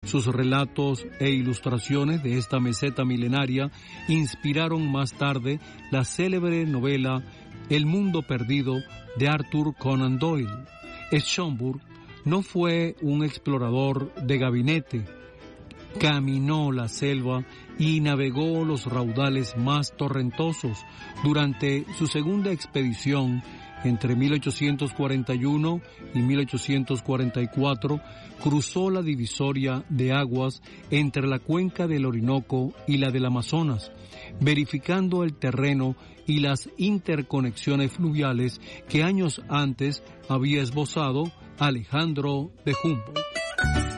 Sus relatos e ilustraciones de esta meseta milenaria inspiraron más tarde la célebre novela El mundo perdido de Arthur Conan Doyle. Schomburg no fue un explorador de gabinete. Caminó la selva y navegó los raudales más torrentosos. Durante su segunda expedición, entre 1841 y 1844, cruzó la divisoria de aguas entre la cuenca del Orinoco y la del Amazonas, verificando el terreno y las interconexiones fluviales que años antes había esbozado Alejandro de Humboldt.